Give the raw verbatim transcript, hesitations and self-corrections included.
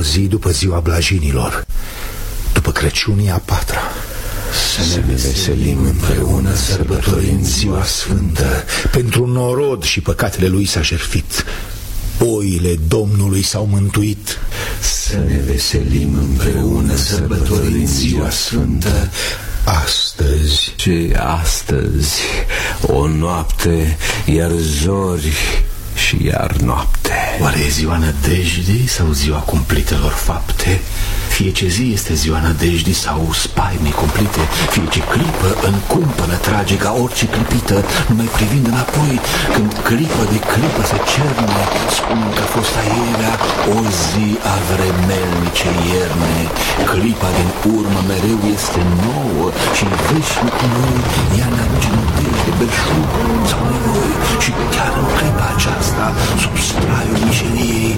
o zi după ziua blajinilor, după Crăciunii a patra. Să ne veselim împreună sărbătorind ziua sfântă. Pentru norod și păcatele lui s-a jertfit, oile Domnului s-au mântuit. Să ne veselim împreună sărbătorind ziua sfântă. Astăzi și astăzi o noapte, iar zori și iar noapte. Oare e ziua nădejdii sau ziua cumplitelor fapte? Fie ce zi este ziua nădejdii sau spaimii cumplite, fie ce clipă în cumpănă trage ca orice clipită, numai privind înapoi, când clipă de clipă se cerne, spun că a fost aierea o zi a vremelnice ierne. Clipa din urmă mereu este nouă și veșnic noi ea ne aduce nădejde, belșug sau nevoi. Și chiar în clipa aceasta, sub straiul mișeliei,